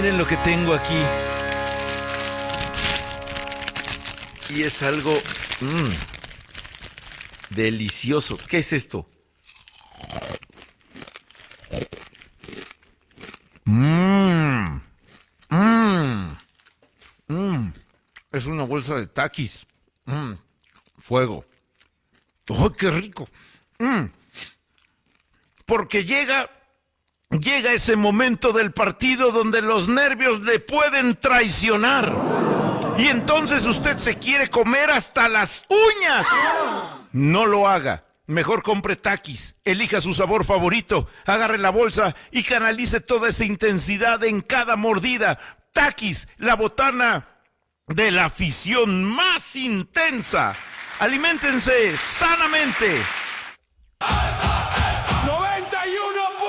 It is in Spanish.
miren lo que tengo aquí. Y es algo delicioso. ¿Qué es esto? Mmm. Mmm. Mmm. Es una bolsa de Takis. Fuego. ¡Oh, qué rico! Porque llega ese momento del partido donde los nervios le pueden traicionar. Y entonces usted se quiere comer hasta las uñas. No lo haga. Mejor compre Takis, elija su sabor favorito, agarre la bolsa y canalice toda esa intensidad en cada mordida. Takis, la botana de la afición más intensa. Aliméntense sanamente.